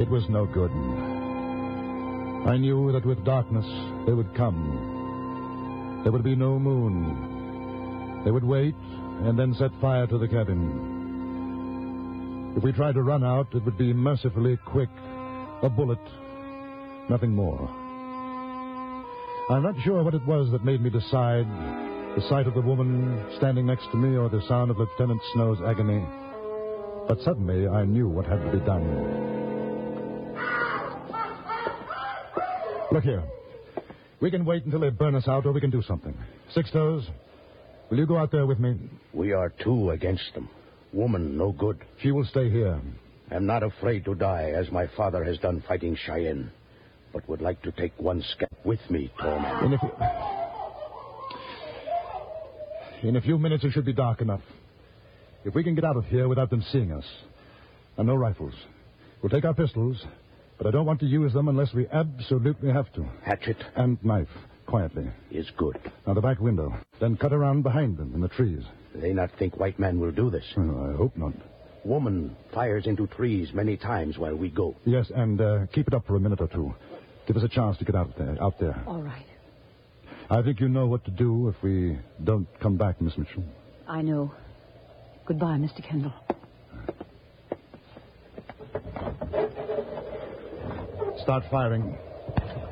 it was no good. I knew that with darkness they would come. There would be no moon. They would wait and then set fire to the cabin. If we tried to run out, it would be mercifully quick. A bullet, nothing more. I'm not sure what it was that made me decide, the sight of the woman standing next to me or the sound of Lieutenant Snow's agony. But suddenly I knew what had to be done. Look here. We can wait until they burn us out, or we can do something. Sixtoes, will you go out there with me? We are two against them. Woman, no good. She will stay here. I'm not afraid to die, as my father has done fighting Cheyenne, but would like to take one step with me, tall man. In a few minutes, it should be dark enough. If we can get out of here without them seeing us. And no rifles. We'll take our pistols, but I don't want to use them unless we absolutely have to. Hatchet? And knife, quietly. Is good. Now the back window. Then cut around behind them in the trees. They not think white man will do this. Oh, I hope not. Woman fires into trees many times while we go. Yes, and keep it up for a minute or two. Give us a chance to get out there. All right. I think you know what to do if we don't come back, Miss Mitchell. I know. Goodbye, Mr. Kendall. Start firing.